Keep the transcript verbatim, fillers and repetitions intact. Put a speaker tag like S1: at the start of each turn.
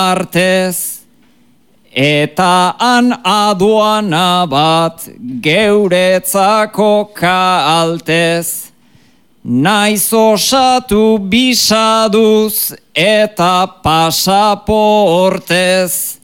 S1: artez, eta han aduana bat geuretzako kaltez. Naiz osatu bisaduz eta pasaportez.